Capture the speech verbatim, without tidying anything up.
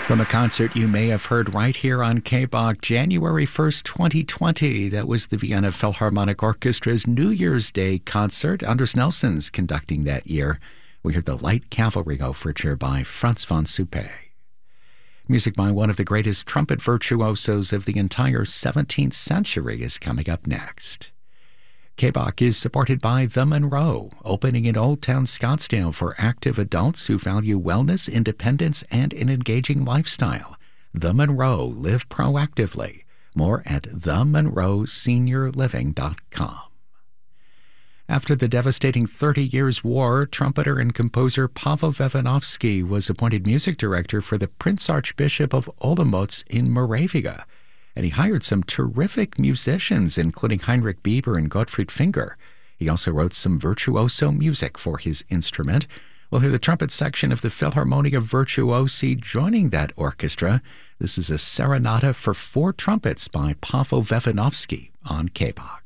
From a concert you may have heard right here on K B O C, January first, twenty twenty. That was the Vienna Philharmonic Orchestra's New Year's Day concert. Anders Nelson's conducting that year. We heard the Light Cavalry Overture by Franz von Suppé. Music by one of the greatest trumpet virtuosos of the entire seventeenth century is coming up next. K B O C is supported by The Monroe, opening in Old Town Scottsdale for active adults who value wellness, independence, and an engaging lifestyle. The Monroe, live proactively. More at the monroe senior living dot com. After the devastating Thirty Years' War, trumpeter and composer Pavel Vevanovsky was appointed music director for the Prince Archbishop of Olomouc in Moravia. And he hired some terrific musicians, including Heinrich Bieber and Gottfried Finger. He also wrote some virtuoso music for his instrument. We'll hear the trumpet section of the Philharmonia Virtuosi joining that orchestra. This is a serenata for four trumpets by Pavel Vevanovsky on K B O C.